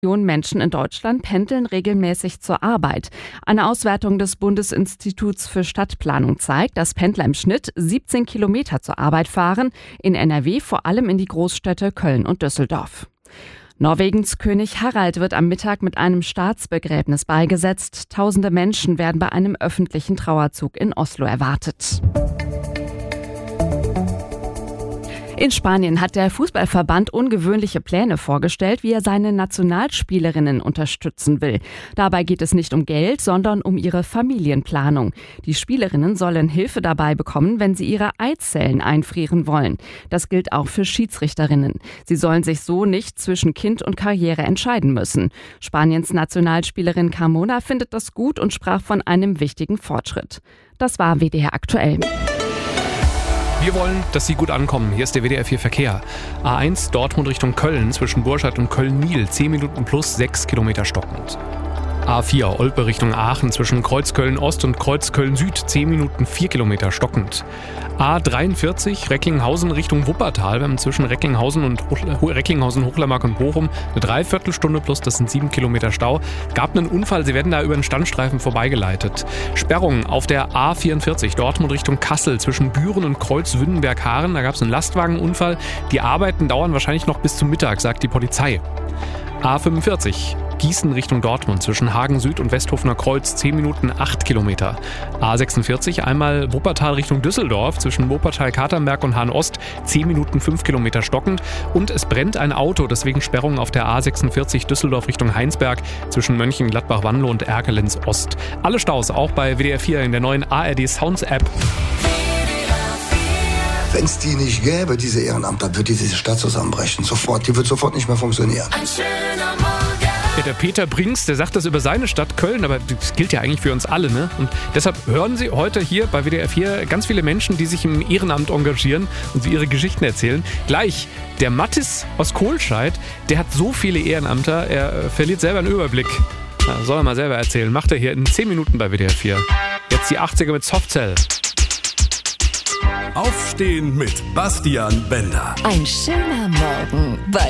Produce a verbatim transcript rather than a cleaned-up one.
Millionen Menschen in Deutschland pendeln regelmäßig zur Arbeit. Eine Auswertung des Bundesinstituts für Stadtplanung zeigt, dass Pendler im Schnitt siebzehn Kilometer zur Arbeit fahren, in N R W vor allem in die Großstädte Köln und Düsseldorf. Norwegens König Harald wird am Mittag mit einem Staatsbegräbnis beigesetzt. Tausende Menschen werden bei einem öffentlichen Trauerzug in Oslo erwartet. In Spanien hat der Fußballverband ungewöhnliche Pläne vorgestellt, wie er seine Nationalspielerinnen unterstützen will. Dabei geht es nicht um Geld, sondern um ihre Familienplanung. Die Spielerinnen sollen Hilfe dabei bekommen, wenn sie ihre Eizellen einfrieren wollen. Das gilt auch für Schiedsrichterinnen. Sie sollen sich so nicht zwischen Kind und Karriere entscheiden müssen. Spaniens Nationalspielerin Carmona findet das gut und sprach von einem wichtigen Fortschritt. Das war W D R aktuell. Wir wollen, dass Sie gut ankommen. Hier ist der W D R vier Verkehr. A eins Dortmund Richtung Köln zwischen Burscheid und Köln-Niel. zehn Minuten plus sechs Kilometer stockend. A vier Olpe Richtung Aachen zwischen Kreuzköln-Ost und Kreuzköln-Süd. zehn Minuten vier Kilometer stockend. A dreiundvierzig Recklinghausen Richtung Wuppertal. Wir haben zwischen Recklinghausen und Recklinghausen, Hochlermark und Bochum eine Dreiviertelstunde plus, das sind sieben Kilometer Stau. Gab einen Unfall, Sie werden da über den Standstreifen vorbeigeleitet. Sperrung auf der A vierundvierzig Dortmund Richtung Kassel zwischen Büren und Kreuz-Wünnenberg-Haaren. Da gab es einen Lastwagenunfall. Die Arbeiten dauern wahrscheinlich noch bis zum Mittag, sagt die Polizei. A fünfundvierzig Gießen Richtung Dortmund zwischen Hagen Süd und Westhofener Kreuz, zehn Minuten acht Kilometer. A sechsundvierzig einmal Wuppertal Richtung Düsseldorf zwischen Wuppertal-Katernberg und Hahn-Ost, zehn Minuten fünf Kilometer stockend. Und es brennt ein Auto, deswegen Sperrung auf der A sechsundvierzig Düsseldorf Richtung Heinsberg zwischen Mönchengladbach-Wanlo und Erkelenz-Ost. Alle Staus auch bei W D R vier in der neuen A R D Sounds App. Wenn es die nicht gäbe, diese Ehrenamter, wird diese Stadt zusammenbrechen. Sofort. Die wird sofort nicht mehr funktionieren. Ein schöner Morgen. Ja, der Peter Brinks, der sagt das über seine Stadt Köln, aber das gilt ja eigentlich für uns alle, ne? Und deshalb hören Sie heute hier bei W D R vier ganz viele Menschen, die sich im Ehrenamt engagieren und sie ihre Geschichten erzählen. Gleich, der Mattis aus Kohlscheid, der hat so viele Ehrenamter, er verliert selber einen Überblick. Ja, soll er mal selber erzählen. Macht er hier in zehn Minuten bei W D R vier. Jetzt die achtziger mit Softcell. Aufstehen mit Bastian Bender. Ein schöner Morgen bei